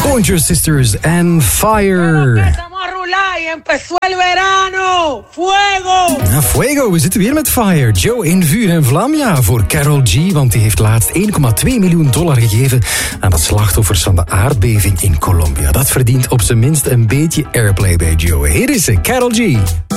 Pointer Sisters en Fire. Empezó el verano. Fuego! Ja, fuego, we zitten weer met Fire. Joe in vuur en vlam, ja, voor Karol G. Want die heeft laatst $1,2 miljoen gegeven aan de slachtoffers van de aardbeving in Colombia. Dat verdient op zijn minst een beetje airplay bij Joe. Hier is ze, Karol G.